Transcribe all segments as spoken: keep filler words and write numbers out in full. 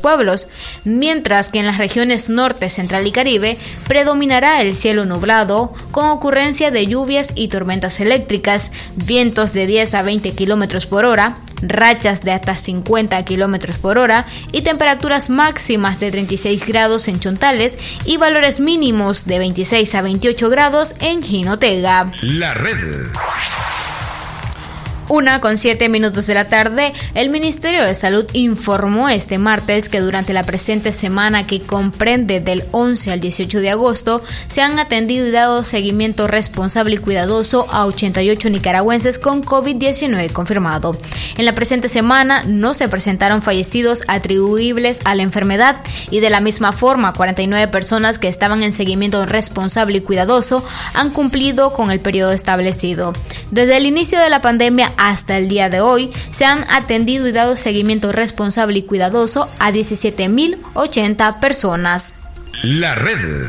pueblos, mientras que en las regiones norte, central y caribe predominará el cielo nublado, con ocurrencia de lluvias y tormentas eléctricas, vientos de diez a veinte kilómetros por hora, rachas de hasta cincuenta kilómetros por hora y temperaturas máximas de treinta y seis grados en Chontales y valores mínimos de veintiséis a veintiocho grados en Jinotega. La red. Una con siete minutos de la tarde, el Ministerio de Salud informó este martes que durante la presente semana, que comprende del once al dieciocho de agosto, se han atendido y dado seguimiento responsable y cuidadoso a ochenta y ocho nicaragüenses con COVID diecinueve confirmado. En la presente semana no se presentaron fallecidos atribuibles a la enfermedad y de la misma forma cuarenta y nueve personas que estaban en seguimiento responsable y cuidadoso han cumplido con el periodo establecido. Desde el inicio de la pandemia hasta el día de hoy, se han atendido y dado seguimiento responsable y cuidadoso a diecisiete mil ochenta personas. La red.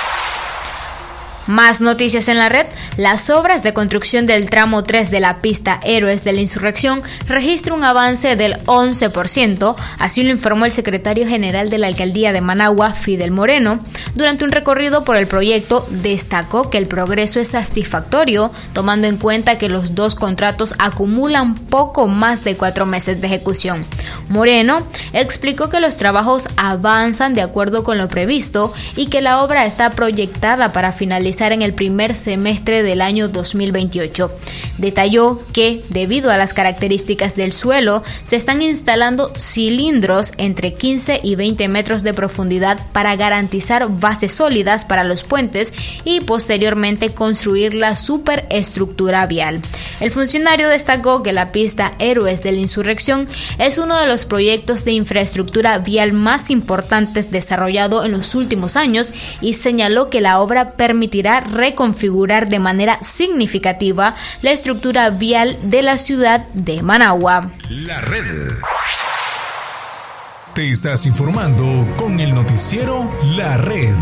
Más noticias en la red. Las obras de construcción del tramo tres de la pista Héroes de la Insurrección registran un avance del once por ciento, así lo informó el secretario general de la Alcaldía de Managua, Fidel Moreno. Durante un recorrido por el proyecto, destacó que el progreso es satisfactorio, tomando en cuenta que los dos contratos acumulan poco más de cuatro meses de ejecución. Moreno explicó que los trabajos avanzan de acuerdo con lo previsto y que la obra está proyectada para finalizar en el primer semestre del año dos mil veintiocho. Detalló que, debido a las características del suelo, se están instalando cilindros entre quince y veinte metros de profundidad para garantizar bases sólidas para los puentes y posteriormente construir la superestructura vial. El funcionario destacó que la pista Héroes de la Insurrección es uno de los proyectos de infraestructura vial más importantes desarrollado en los últimos años y señaló que la obra permitirá reconfigurar de manera significativa la estructura vial de la ciudad de Managua. La red. Te estás informando con el noticiero La Red.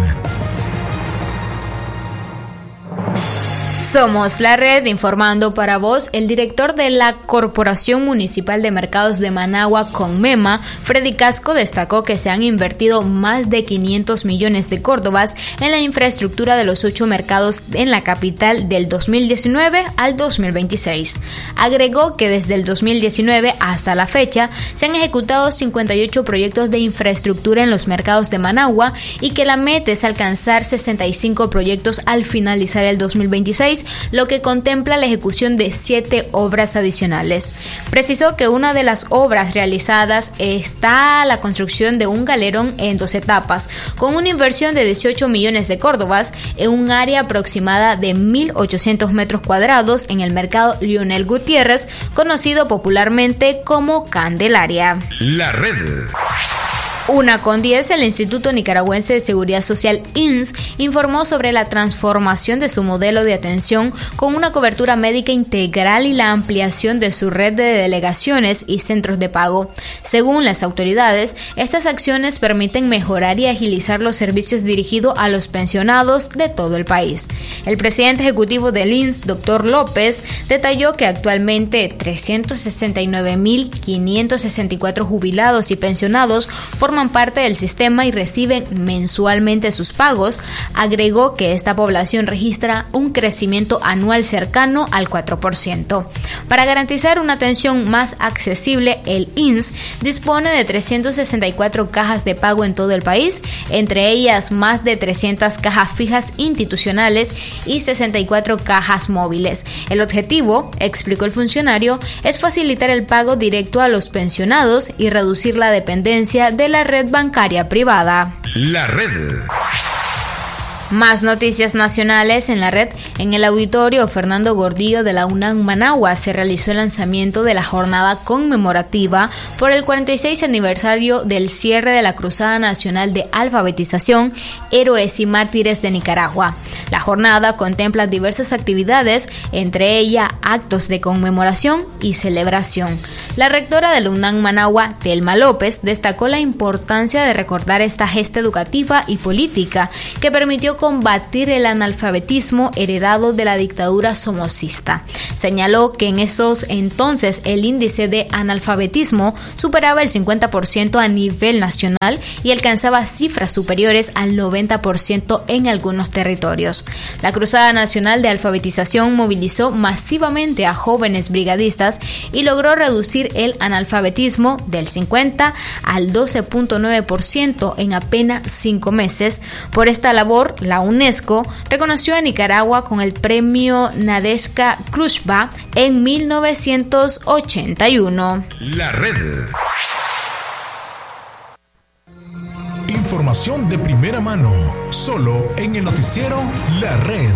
Somos La Red, informando para vos. El director de la Corporación Municipal de Mercados de Managua, Conmema, Freddy Casco, destacó que se han invertido más de quinientos millones de córdobas en la infraestructura de los ocho mercados en la capital del dos mil diecinueve al dos mil veintiséis. Agregó que desde el dos mil diecinueve hasta la fecha se han ejecutado cincuenta y ocho proyectos de infraestructura en los mercados de Managua y que la meta es alcanzar sesenta y cinco proyectos al finalizar el dos mil veintiséis, lo que contempla la ejecución de siete obras adicionales. Precisó que una de las obras realizadas está la construcción de un galerón en dos etapas, con una inversión de dieciocho millones de córdobas en un área aproximada de mil ochocientos metros cuadrados en el mercado Lionel Gutiérrez, conocido popularmente como Candelaria. La red. Una con diez, el Instituto Nicaragüense de Seguridad Social I N S informó sobre la transformación de su modelo de atención con una cobertura médica integral y la ampliación de su red de delegaciones y centros de pago. Según las autoridades, estas acciones permiten mejorar y agilizar los servicios dirigidos a los pensionados de todo el país. El presidente ejecutivo del I N S, doctor López, detalló que actualmente trescientos sesenta y nueve mil quinientos sesenta y cuatro jubilados y pensionados forman parte del sistema y reciben mensualmente sus pagos. Agregó que esta población registra un crecimiento anual cercano al cuatro por ciento. Para garantizar una atención más accesible, el I N S dispone de trescientas sesenta y cuatro cajas de pago en todo el país, entre ellas más de trescientas cajas fijas institucionales y sesenta y cuatro cajas móviles. El objetivo, explicó el funcionario, es facilitar el pago directo a los pensionados y reducir la dependencia de la red bancaria privada. La red. Más noticias nacionales en la red. En el auditorio Fernando Gordillo de la UNAM Managua se realizó el lanzamiento de la jornada conmemorativa por el cuarenta y seis aniversario del cierre de la Cruzada Nacional de Alfabetización Héroes y Mártires de Nicaragua. La jornada contempla diversas actividades, entre ellas actos de conmemoración y celebración. La rectora de la UNAM Managua, Telma López, destacó la importancia de recordar esta gesta educativa y política que permitió combatir el analfabetismo heredado de la dictadura somocista. Señaló que en esos entonces el índice de analfabetismo superaba el cincuenta por ciento a nivel nacional y alcanzaba cifras superiores al noventa por ciento en algunos territorios. La Cruzada Nacional de Alfabetización movilizó masivamente a jóvenes brigadistas y logró reducir el analfabetismo del cincuenta al doce punto nueve por ciento en apenas cinco meses. Por esta labor, la UNESCO reconoció a Nicaragua con el premio Nadezhda Khrushchev en mil novecientos ochenta y uno. La red. Información de primera mano, solo en el noticiero La Red.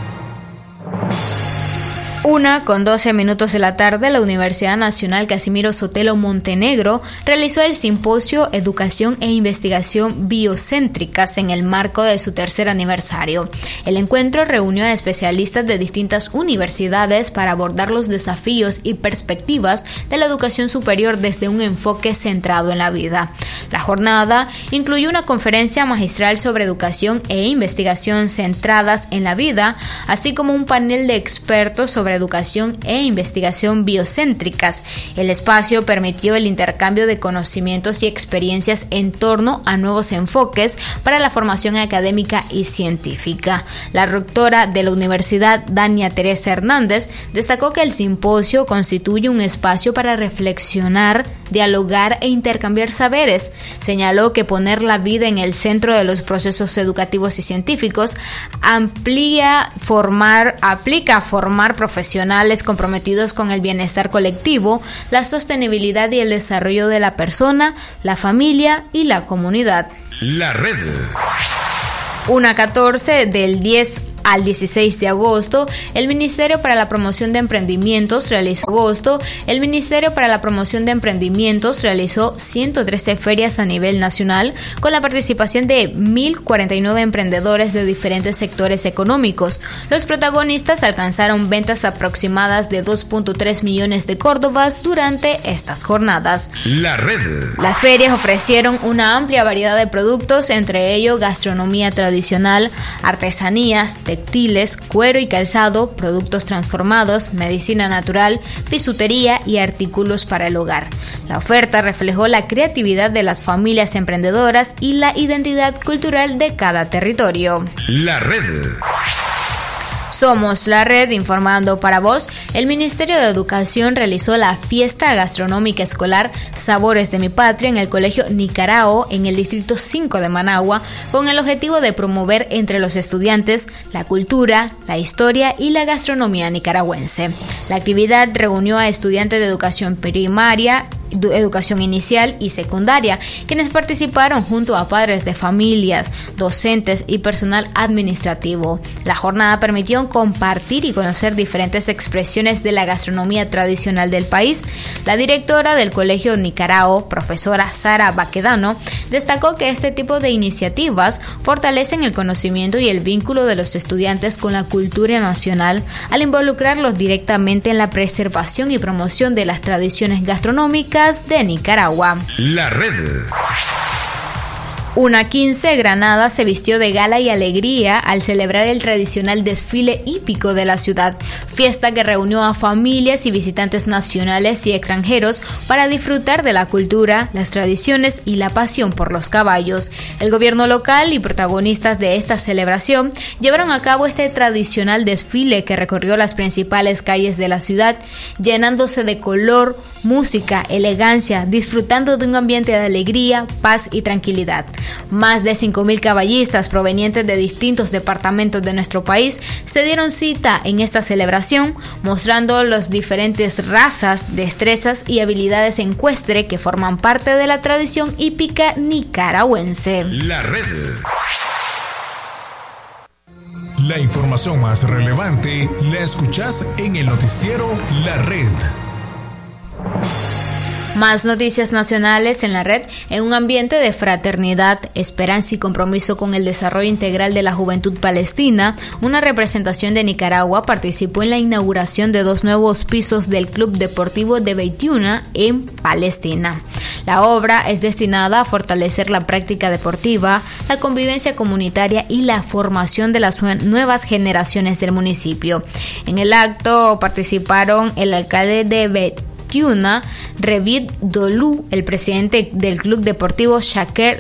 Una con doce minutos de la tarde, la Universidad Nacional Casimiro Sotelo Montenegro realizó el simposio Educación e Investigación Biocéntricas en el marco de su tercer aniversario. El encuentro reunió a especialistas de distintas universidades para abordar los desafíos y perspectivas de la educación superior desde un enfoque centrado en la vida. La jornada incluyó una conferencia magistral sobre educación e investigación centradas en la vida, así como un panel de expertos sobre educación e investigación biocéntricas. El espacio permitió el intercambio de conocimientos y experiencias en torno a nuevos enfoques para la formación académica y científica. La rectora de la universidad, Dania Teresa Hernández, destacó que el simposio constituye un espacio para reflexionar, dialogar e intercambiar saberes. Señaló que poner la vida en el centro de los procesos educativos y científicos amplía formar, aplica a formar profesionales comprometidos con el bienestar colectivo, la sostenibilidad y el desarrollo de la persona, la familia y la comunidad. La red. una catorce del diez al dieciséis de agosto, el Ministerio para la Promoción de Emprendimientos realizó agosto, el Ministerio para la Promoción de Emprendimientos realizó ciento trece ferias a nivel nacional con la participación de mil cuarenta y nueve emprendedores de diferentes sectores económicos. Los protagonistas alcanzaron ventas aproximadas de dos punto tres millones de córdobas durante estas jornadas. La red. Las ferias ofrecieron una amplia variedad de productos, entre ellos gastronomía tradicional, artesanías, textiles, cuero y calzado, productos transformados, medicina natural, bisutería y artículos para el hogar. La oferta reflejó la creatividad de las familias emprendedoras y la identidad cultural de cada territorio. La red. Somos la red informando para vos. El Ministerio de Educación realizó la fiesta gastronómica escolar Sabores de mi Patria en el Colegio Nicarao en el Distrito cinco de Managua con el objetivo de promover entre los estudiantes la cultura, la historia y la gastronomía nicaragüense. La actividad reunió a estudiantes de educación primaria, educación inicial y secundaria, quienes participaron junto a padres de familias, docentes y personal administrativo. La jornada permitió compartir y conocer diferentes expresiones de la gastronomía tradicional del país. La directora del Colegio Nicarao, profesora Sara Baquedano, destacó que este tipo de iniciativas fortalecen el conocimiento y el vínculo de los estudiantes con la cultura nacional al involucrarlos directamente en la preservación y promoción de las tradiciones gastronómicas de Nicaragua. La red. una quince, Granada se vistió de gala y alegría al celebrar el tradicional desfile hípico de la ciudad, fiesta que reunió a familias y visitantes nacionales y extranjeros para disfrutar de la cultura, las tradiciones y la pasión por los caballos. El gobierno local y protagonistas de esta celebración llevaron a cabo este tradicional desfile que recorrió las principales calles de la ciudad, llenándose de color, música, elegancia, disfrutando de un ambiente de alegría, paz y tranquilidad. Más de cinco mil caballistas provenientes de distintos departamentos de nuestro país se dieron cita en esta celebración, mostrando las diferentes razas, destrezas y habilidades ecuestre que forman parte de la tradición hípica nicaragüense. La red. La información más relevante la escuchás en el noticiero La Red. Más noticias nacionales en la red. En un ambiente de fraternidad, esperanza y compromiso con el desarrollo integral de la juventud palestina, una representación de Nicaragua participó en la inauguración de dos nuevos pisos del Club Deportivo de Beit-Yuna en Palestina. La obra es destinada a fortalecer la práctica deportiva, la convivencia comunitaria y la formación de las nuevas generaciones del municipio. En el acto participaron el alcalde de Beit Yuna, Revid Dolú, el presidente del Club Deportivo Shaker